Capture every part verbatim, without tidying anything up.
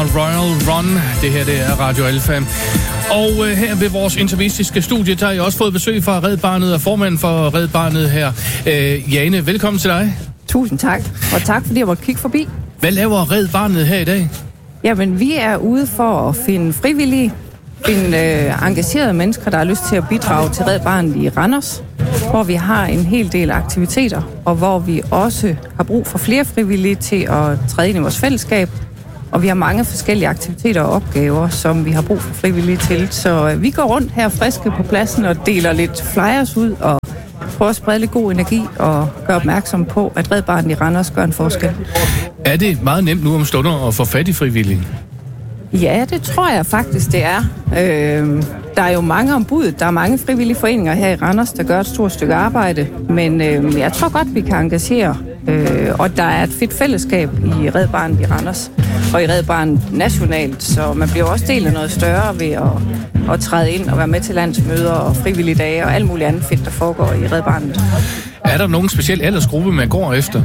Royal Run, det her det er Radio Alfa. Og øh, her ved vores intervistiske studie, der har jeg også fået besøg fra Red Barnet og formanden for Red Barnet her. Øh, Jane, velkommen til dig. Tusind tak, og tak fordi jeg måtte kigge forbi. Hvad laver Red Barnet her i dag? Jamen, vi er ude for at finde frivillige, finde øh, engagerede mennesker, der har lyst til at bidrage til Red Barnet i Randers, hvor vi har en hel del aktiviteter, og hvor vi også har brug for flere frivillige til at træde ind i vores fællesskab. Og vi har mange forskellige aktiviteter og opgaver, som vi har brug for frivillige til. Så øh, vi går rundt her friske på pladsen og deler lidt flyers ud og prøver at sprede lidt god energi og gøre opmærksom på, at Red Barnet i Randers gør en forskel. Er det meget nemt nu om stunder at få fat i frivillige? Ja, det tror jeg faktisk, det er. Øh, der er jo mange ombud. Der er mange frivillige foreninger her i Randers, der gør et stort stykke arbejde. Men øh, jeg tror godt, vi kan engagere. Øh, og der er et fedt fællesskab i Red Barnet i Randers. Og i Red Barnet nationalt. Så man bliver også del af noget større ved at, at træde ind og være med til landsmøder og frivillige dage og alt muligt andet fedt, der foregår i Red Barnet. Er der nogen speciel aldersgruppe, man går efter?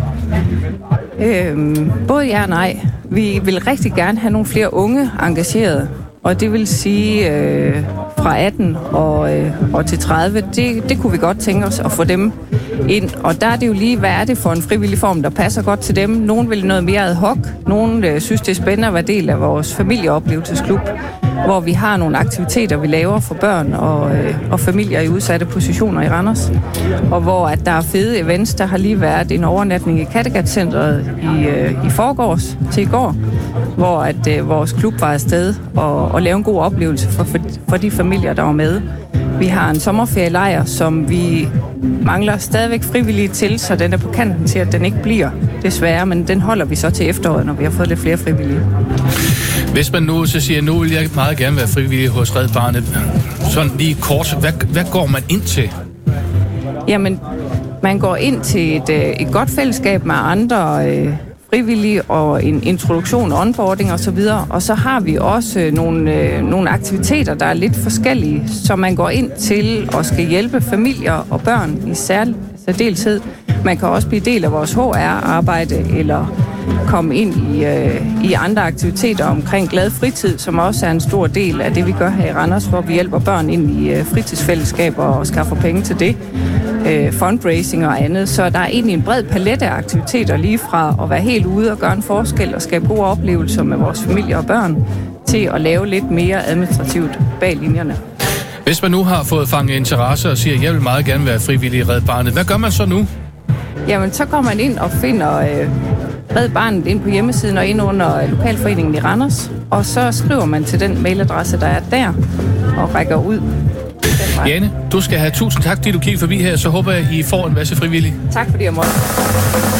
Øhm, både ja og nej. Vi vil rigtig gerne have nogle flere unge engagerede, og det vil sige øh, fra atten og, øh, og til tredive, det, det kunne vi godt tænke os at få dem ind. Og der er det jo lige, hvad er det for en frivillig form, der passer godt til dem. Nogle vil noget mere ad hoc, nogle øh, synes, det er spændende at være del af vores familieoplevelsesklub, hvor vi har nogle aktiviteter, vi laver for børn og, øh, og familier i udsatte positioner i Randers. Og hvor at der er fede events. Der har lige været en overnatning i Kattegat-centret i, øh, i forgårs til i går, hvor at øh, vores klub var afsted og, og lave en god oplevelse for, for, for de familier, der var med. Vi har en sommerferielejr, som vi mangler stadigvæk frivillige til, så den er på kanten til, at den ikke bliver, desværre, men den holder vi så til efteråret, når vi har fået lidt flere frivillige. Hvis man nu så siger, nu vil jeg meget gerne være frivillig hos Red Barnet, sådan lige kort, hvad, hvad går man ind til? Jamen, man går ind til et, et godt fællesskab med andre øh, frivillige og en introduktion, onboarding og så videre. Og så har vi også nogle, øh, nogle aktiviteter, der er lidt forskellige, så man går ind til og skal hjælpe familier og børn i særdeleshed. Man kan også blive del af vores H R-arbejde eller komme ind i, øh, i andre aktiviteter omkring glad fritid, som også er en stor del af det, vi gør her i Randers, hvor vi hjælper børn ind i øh, fritidsfællesskaber og skaffer penge til det. Øh, fundraising og andet. Så der er egentlig en bred palet af aktiviteter, lige fra at være helt ude og gøre en forskel og skabe gode oplevelser med vores familie og børn, til at lave lidt mere administrativt bag linjerne. Hvis man nu har fået fanget interesse og siger, at jeg vil meget gerne være frivillig i Red Barnet, hvad gør man så nu? Jamen, så går man ind og finder øh, Red Barnet ind på hjemmesiden og ind under Lokalforeningen i Randers, og så skriver man til den mailadresse, der er der, og rækker ud. Jane, du skal have tusind tak, fordi du kiggede forbi her, så håber jeg, I får en masse frivillige. Tak fordi jeg måtte.